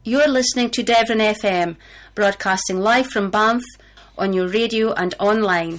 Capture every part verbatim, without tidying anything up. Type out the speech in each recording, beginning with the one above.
You're listening to Devon F M, broadcasting live from Banff on your radio and online.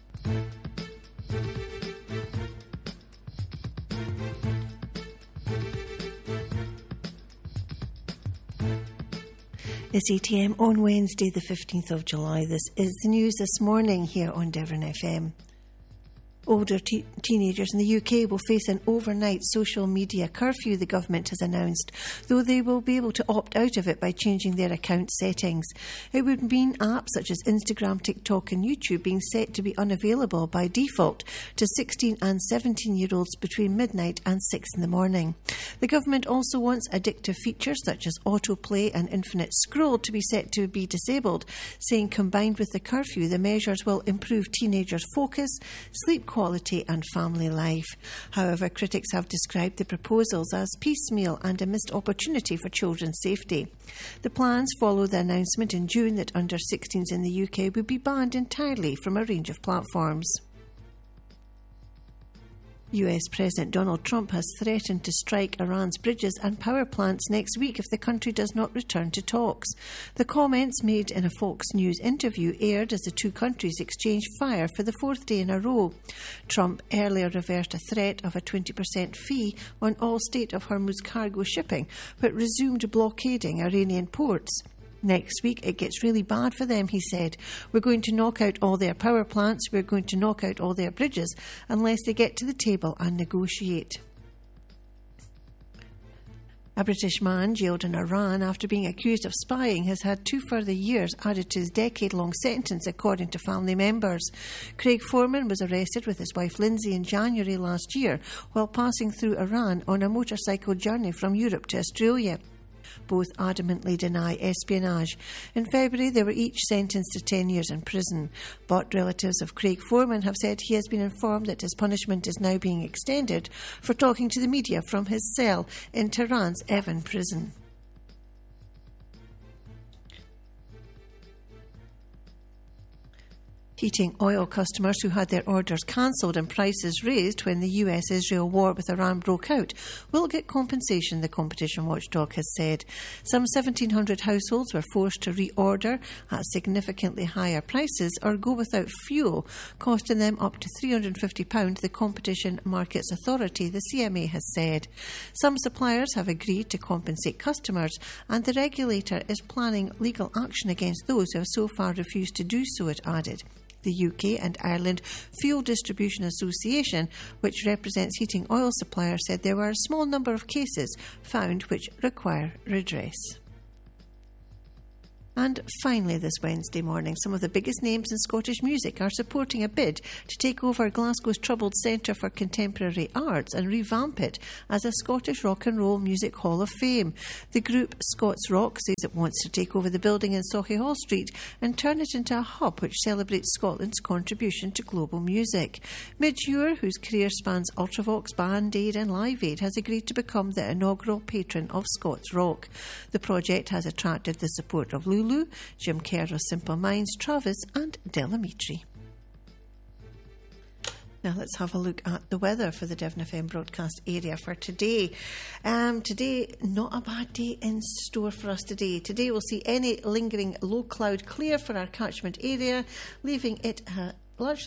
It's eight a m on Wednesday the fifteenth of July. This is the news this morning here on Devon F M. Older te- teenagers in the U K will face an overnight social media curfew, the government has announced, though they will be able to opt out of it by changing their account settings. It would mean apps such as Instagram, TikTok and YouTube being set to be unavailable by default to sixteen and seventeen-year-olds between midnight and six in the morning. The government also wants addictive features such as autoplay and infinite scroll to be set to be disabled, saying combined with the curfew, the measures will improve teenagers' focus, sleep quality and family life. However, critics have described the proposals as piecemeal and a missed opportunity for children's safety. The plans follow the announcement in June that under sixteens in the U K would be banned entirely from a range of platforms. U S President Donald Trump has threatened to strike Iran's bridges and power plants next week if the country does not return to talks. The comments made in a Fox News interview aired as the two countries exchanged fire for the fourth day in a row. Trump earlier reversed a threat of a twenty percent fee on all Strait of Hormuz cargo shipping, but resumed blockading Iranian ports. Next week it gets really bad for them, he said. We're going to knock out all their power plants, we're going to knock out all their bridges unless they get to the table and negotiate. A British man jailed in Iran after being accused of spying has had two further years added to his decade-long sentence, according to family members. Craig Foreman was arrested with his wife Lindsay in January last year while passing through Iran on a motorcycle journey from Europe to Australia. Both adamantly deny espionage. In February, they were each sentenced to ten years in prison. But relatives of Craig Foreman have said he has been informed that his punishment is now being extended for talking to the media from his cell in Tehran's Evin prison. Heating oil customers who had their orders cancelled and prices raised when the U S Israel war with Iran broke out will get compensation, the competition watchdog has said. Some seventeen hundred households were forced to reorder at significantly higher prices or go without fuel, costing them up to three hundred fifty pounds, the Competition Markets Authority, the C M A, has said. Some suppliers have agreed to compensate customers, and the regulator is planning legal action against those who have so far refused to do so, it added. The U K and Ireland Fuel Distribution Association, which represents heating oil suppliers, said there were a small number of cases found which require redress. And finally this Wednesday morning, some of the biggest names in Scottish music are supporting a bid to take over Glasgow's troubled Centre for Contemporary Arts and revamp it as a Scottish Rock and Roll Music Hall of Fame. The group Scots Rock says it wants to take over the building in Sauchiehall Street and turn it into a hub which celebrates Scotland's contribution to global music. Midge Ure, whose career spans Ultravox, Band Aid and Live Aid, has agreed to become the inaugural patron of Scots Rock. The project has attracted the support of Lulu, Jim Kerr of Simple Minds, Travis and Delamitri. Now let's have a look at the weather for the Devon F M broadcast area for today. Um, today, not a bad day in store for us today. Today we'll see any lingering low cloud clear for our catchment area, leaving it uh, largely